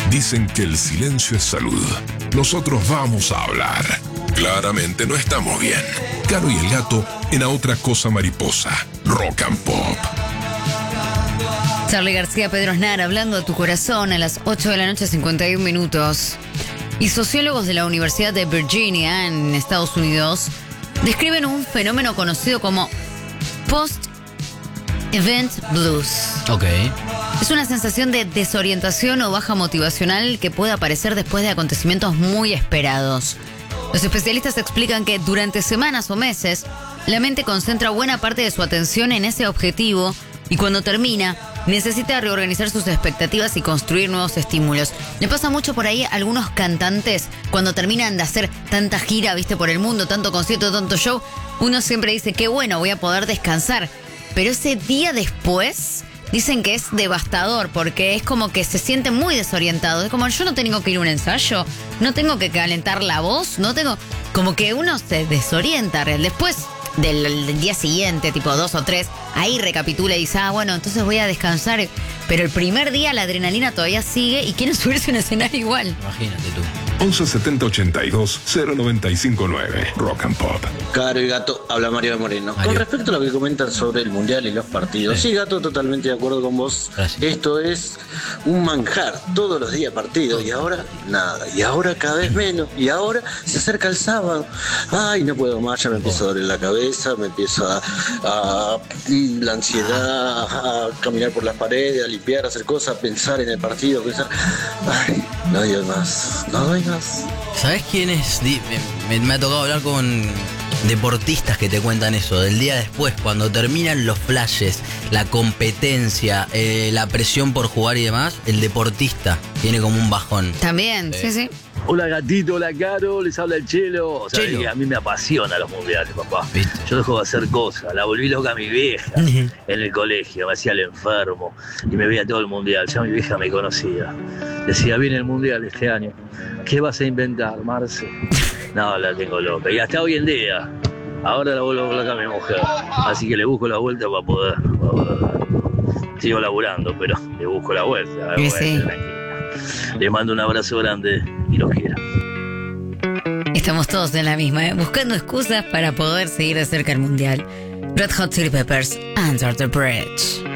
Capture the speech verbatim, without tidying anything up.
Dicen que el silencio es salud. Nosotros vamos a hablar. Claramente no estamos bien. Caro y el Gato en A Otra Cosa Mariposa. Rock and Pop. Charly García, Pedro Aznar, hablando a tu corazón a las ocho de la noche, cincuenta y un minutos. Y sociólogos de la Universidad de Virginia, en Estados Unidos, describen un fenómeno conocido como post-event blues. Ok. Es una sensación de desorientación o baja motivacional que puede aparecer después de acontecimientos muy esperados. Los especialistas explican que durante semanas o meses, la mente concentra buena parte de su atención en ese objetivo y cuando termina, necesita reorganizar sus expectativas y construir nuevos estímulos. Le pasa mucho por ahí a algunos cantantes cuando terminan de hacer tanta gira, viste, por el mundo, tanto concierto, tanto show. Uno siempre dice, qué bueno, voy a poder descansar. Pero ese día después, dicen que es devastador porque es como que se siente muy desorientado. Es como, yo no tengo que ir a un ensayo, no tengo que calentar la voz, no tengo... Como que uno se desorienta. Después del, del día siguiente, tipo dos o tres, ahí recapitula y dice, ah, bueno, entonces voy a descansar. Pero el primer día la adrenalina todavía sigue y quieren subirse a un escenario igual. Imagínate tú. once setenta ochenta y dos cero noventa y cinco nueve. Rock and Pop. Caro y Gato, habla Mario de Moreno. Mario. Con respecto a lo que comentan sobre el Mundial y los partidos, sí, Gato, totalmente de acuerdo con vos. Gracias. Esto es un manjar, todos los días partidos, y ahora nada, y ahora cada vez menos, y ahora se acerca el sábado. Ay, no puedo más, ya me empiezo a doler la cabeza, me empiezo a, a la ansiedad, a caminar por las paredes, a limpiar, a hacer cosas, a pensar en el partido, pensar, ay, no doy más, no doy más. ¿Sabés quién es? Di- Me, me- me ha tocado hablar con deportistas que te cuentan eso, del día después, cuando terminan los flashes, la competencia, eh, la presión por jugar y demás, el deportista tiene como un bajón. También, sí, sí. Hola gatito, hola Caro, les habla el Chelo. O sea, Chelo. que a mí me apasiona los mundiales, papá. ¿Viste? Yo dejo de hacer cosas, la volví loca a mi vieja en el colegio, me hacía el enfermo y me veía todo el mundial. Ya mi vieja me conocía. Decía, viene el mundial este año. ¿Qué vas a inventar, Marce? No, la tengo loca. Y hasta hoy en día, ahora la vuelvo loca a mi mujer. Así que le busco la vuelta para poder. para poder. Sigo laburando, pero le busco la vuelta. Sí, Bueno, sí. tranquila. Les mando un abrazo grande y los quiero. Estamos todos en la misma, ¿eh? Buscando excusas para poder seguir de cerca el Mundial. Red Hot Chili Peppers, Under the Bridge.